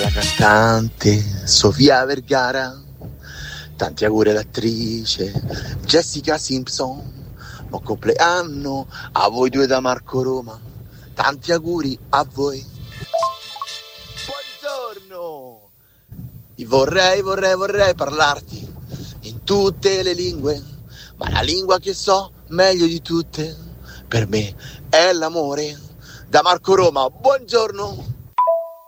alla cantante Sofia Vergara, tanti auguri all'attrice Jessica Simpson, buon compleanno a voi due da Marco Roma, tanti auguri a voi. Buongiorno, vorrei parlarti in tutte le lingue, ma la lingua che so meglio di tutte per me è l'amore. Da Marco Roma, buongiorno.